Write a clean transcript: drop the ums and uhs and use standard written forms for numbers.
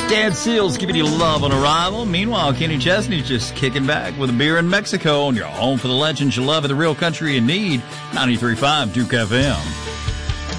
Dan Seals giving you love on arrival. Meanwhile, Kenny Chesney's just kicking back with a beer in Mexico, and you're home for the legends you love of the real country you need. 93.5 Duke FM.